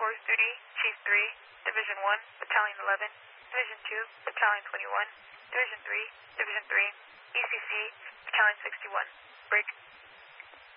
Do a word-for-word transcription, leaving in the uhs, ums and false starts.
Force Duty, Chief three, Division one, Battalion eleven, Division two, Battalion twenty-one, Division three, Division three, E C C, Battalion sixty-one. Break.